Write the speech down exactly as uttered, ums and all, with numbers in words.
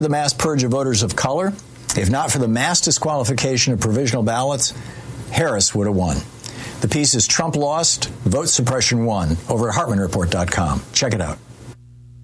The mass purge of voters of color. If not for the mass disqualification of provisional ballots, Harris would have won. The piece is Trump Lost, Vote Suppression Won, over at Hartmann Report dot com. Check it out.